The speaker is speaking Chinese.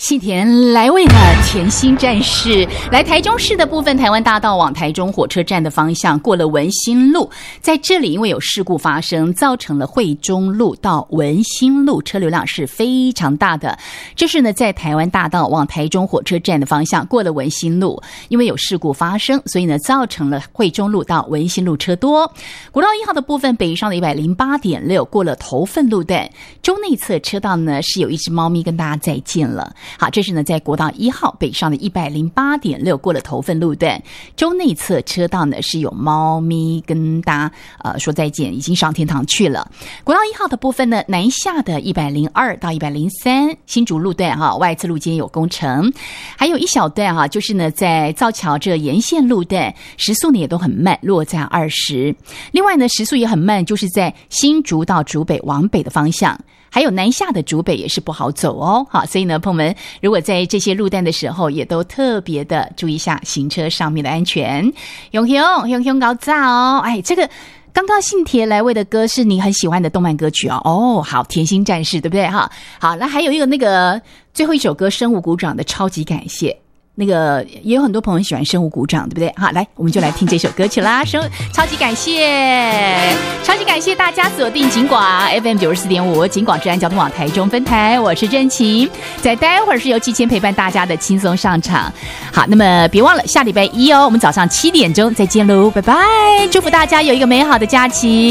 庆田来为了甜心战士，来台中市的部分，台湾大道往台中火车站的方向过了文心路，在这里因为有事故发生，造成了惠中路到文心路车流量是非常大的。这是呢在台湾大道往台中火车站的方向过了文心路，因为有事故发生，所以呢造成了惠中路到文心路车多。国道1号的部分，北上的 108.6 过了头份路段，中内侧车道呢是有一只猫咪跟大家再见了。好，这是呢在国道1号北上的 108.6 过了头份路段，中内侧车道呢是有猫咪跟大家说再见，已经上天堂去了。国道1号的部分呢，南下的102到103新竹路段外侧路间有工程，还有一小段就是呢在造桥这沿线路段时速呢也都很慢，落在20。另外呢时速也很慢，就是在新竹到竹北往北的方向，还有南下的竹北也是不好走哦。好，所以呢朋友们如果在这些路段的时候，也都特别的注意一下行车上面的安全。永雄高炸哦！哎，这个刚刚信铁来为的歌是你很喜欢的动漫歌曲哦。好，甜心战士对不对哈？好，那还有一个那个最后一首歌生物鼓掌的超级感谢。那个也有很多朋友喜欢生物鼓掌，对不对？好，来，我们就来听这首歌曲啦！超级感谢大家锁定警广 FM 94.5警广治安交通网台中分台，我是真晴。在待会儿是由季谦陪伴大家的轻松上场。好，那么别忘了下礼拜一我们早上7点钟再见喽，拜拜！祝福大家有一个美好的假期。